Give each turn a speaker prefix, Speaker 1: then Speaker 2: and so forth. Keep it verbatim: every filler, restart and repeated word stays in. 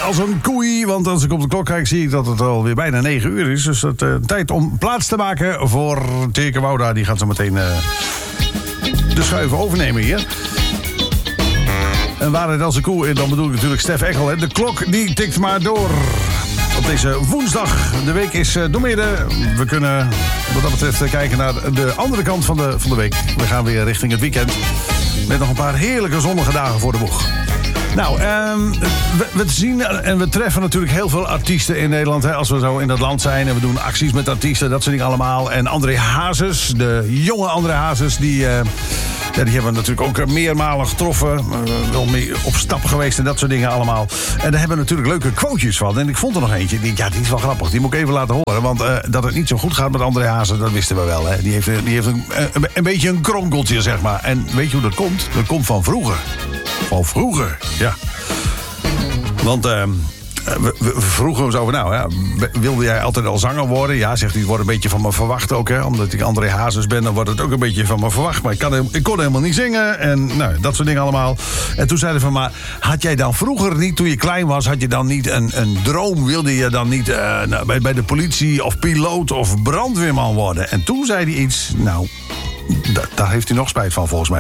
Speaker 1: als een koei. Want als ik op de klok kijk, zie ik dat het alweer bijna negen uur is. Dus het uh, tijd om plaats te maken voor Teke Wouda. Die gaat zo meteen uh, de schuiven overnemen hier. En waar het als een koe, dan bedoel ik natuurlijk Stef Eckel. Hè. De klok die tikt maar door. Op deze woensdag. De week is uh, doormidden. We kunnen wat dat betreft kijken naar de andere kant van de, van de week. We gaan weer richting het weekend. Met nog een paar heerlijke zonnige dagen voor de boeg. Nou, um, we, we zien en we treffen natuurlijk heel veel artiesten in Nederland. Hè, als we zo in dat land zijn en we doen acties met artiesten, dat soort dingen allemaal. En André Hazes, de jonge André Hazes, die, uh, ja, die hebben we natuurlijk ook meermalen getroffen. Uh, wel mee op stap geweest en dat soort dingen allemaal. En daar hebben we natuurlijk leuke quotejes van. En ik vond er nog eentje, die, ja, die is wel grappig. Die moet ik even laten horen. Want uh, dat het niet zo goed gaat met André Hazes, dat wisten we wel. Hè. Die heeft, die heeft een, een, een beetje een kronkeltje, zeg maar. En weet je hoe dat komt? Dat komt van vroeger. Van vroeger, ja. Want uh, we, we vroegen hem zo over, nou, ja, wilde jij altijd al zanger worden? Ja, zegt hij, het wordt een beetje van me verwacht ook, hè. Omdat ik André Hazes ben, dan wordt het ook een beetje van me verwacht. Maar ik, kan, ik kon helemaal niet zingen en nou, dat soort dingen allemaal. En toen zei hij van, maar had jij dan vroeger niet, toen je klein was, had je dan niet een, een droom? Wilde je dan niet uh, nou, bij, bij de politie of piloot of brandweerman worden? En toen zei hij iets, nou, da, daar heeft hij nog spijt van volgens mij.